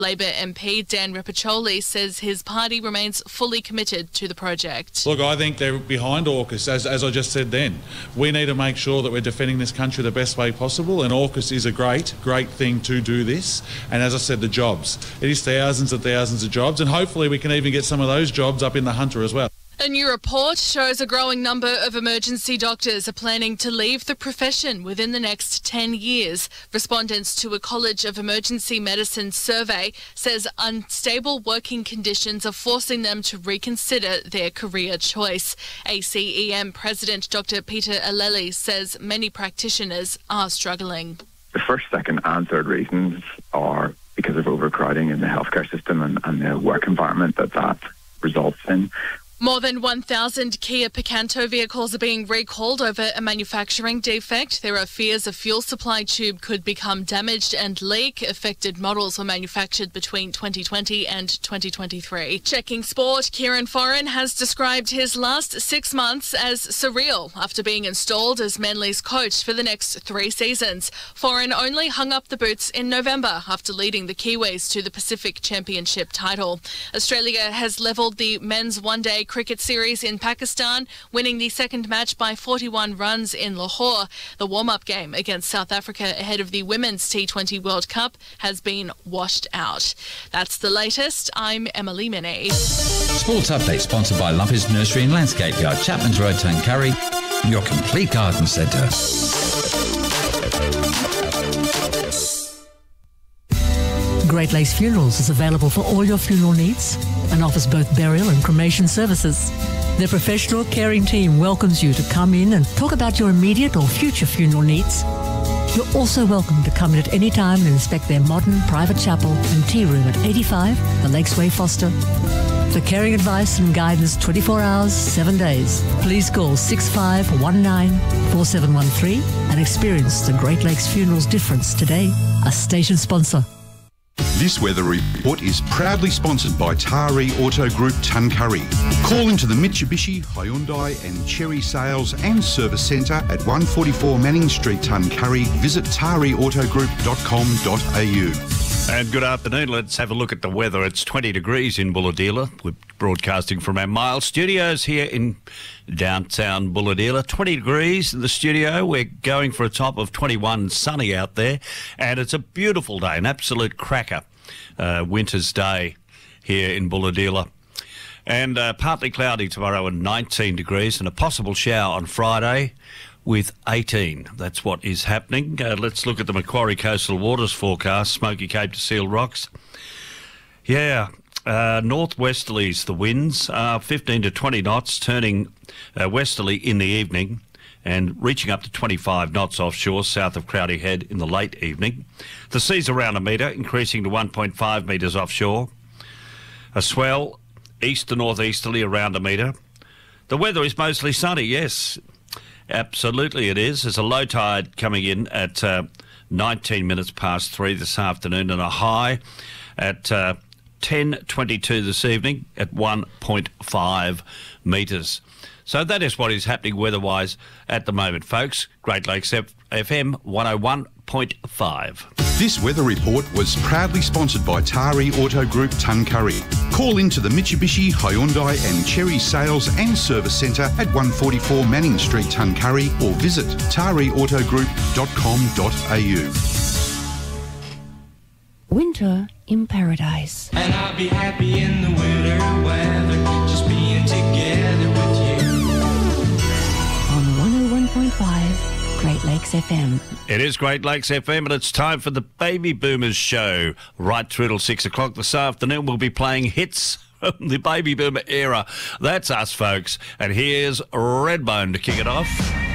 Labor MP Dan Repacholi says his party remains fully committed to the project. Look, I think they're behind AUKUS, as I just said then. We need to make sure that we're defending this country the best way possible, and AUKUS is a great thing to do this. And as I said, the jobs. It is thousands and thousands of jobs, and hopefully we can even get some of those jobs up in the Hunter as well. A new report shows a growing number of emergency doctors are planning to leave the profession within the next 10 years. Respondents to a College of Emergency Medicine survey says unstable working conditions are forcing them to reconsider their career choice. ACEM President Dr. Peter Aleli says many practitioners are struggling. The first, second and third reasons are because of overcrowding in the healthcare system and the work environment that results in. More than 1,000 Kia Picanto vehicles are being recalled over a manufacturing defect. There are fears a fuel supply tube could become damaged and leak. Affected models were manufactured between 2020 and 2023. Checking sport, Kieran Foran has described his last 6 months as surreal after being installed as Manly's coach for the next 3 seasons. Foran only hung up the boots in November after leading the Kiwis to the Pacific Championship title. Australia has levelled the men's one-day cricket series in Pakistan, winning the second match by 41 runs in Lahore. The warm-up game against South Africa ahead of the Women's T20 World Cup has been washed out. That's the latest. I'm Emily Minnie. Sports Update sponsored by Lumpy's Nursery and Landscape Yard, Chapman's Road, Tuncurry, your complete garden centre. Great Lakes Funerals is available for all your funeral needs and offers both burial and cremation services. Their professional caring team welcomes you to come in and talk about your immediate or future funeral needs. You're also welcome to come in at any time and inspect their modern private chapel and tea room at 85 The Lakes Way, Foster. For caring advice and guidance 24 hours, 7 days, please call 6519 4713 and experience the Great Lakes Funerals difference today. A station sponsor. This weather report is proudly sponsored by Taree Auto Group Tuncurry. Call into the Mitsubishi, Hyundai and Chery Sales and Service Centre at 144 Manning Street, Tuncurry. Visit tareautogroup.com.au. And good afternoon. Let's have a look at the weather. It's 20 degrees in Bulahdelah. We're broadcasting from our Miles studios here in downtown Bulahdelah. 20 degrees in the studio. We're going for a top of 21, sunny out there. And it's a beautiful day, an absolute cracker winter's day here in Bulahdelah. And partly cloudy tomorrow and 19 degrees and a possible shower on Friday with 18. That's what is happening. Let's look at the Macquarie Coastal Waters forecast, Smoky Cape to Seal Rocks. Yeah, northwesterlies, the winds are 15 to 20 knots, turning westerly in the evening and reaching up to 25 knots offshore south of Crowdy Head in the late evening. The sea's around a metre, increasing to 1.5 metres offshore. A swell east to northeasterly around a metre. The weather is mostly sunny, yes. Absolutely it is. There's a low tide coming in at 19 minutes past 3 this afternoon and a high at 10:22 this evening at 1.5 metres. So that is what is happening weather-wise at the moment, folks. Great Lakes FM 101.5. This weather report was proudly sponsored by Taree Auto Group Tuncurry. Call into the Mitsubishi, Hyundai and Chery Sales and Service Centre at 144 Manning Street, Tuncurry, or visit tareautogroup.com.au. Winter in Paradise. And I'll be happy in the winter weather, just being together with you. On 101.5 Great Lakes FM. It is Great Lakes FM and it's time for the Baby Boomers show. Right through till 6 o'clock this afternoon we'll be playing hits from the Baby Boomer era. That's us, folks. And here's Redbone to kick it off.